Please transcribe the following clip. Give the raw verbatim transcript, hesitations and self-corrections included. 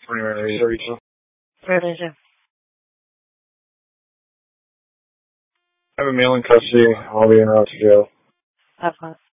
twenty-nine Rachel. Religion. I have a male in custody. I'll be in route to jail. Have fun.